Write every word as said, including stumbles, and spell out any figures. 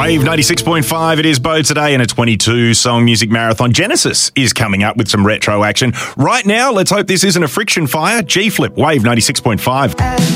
Wave ninety-six point five, it is Bo today in a twenty-two song music marathon. Genesis is coming up with some retro action. Right now, let's hope this isn't a friction fire. G-Flip, Wave ninety-six point five.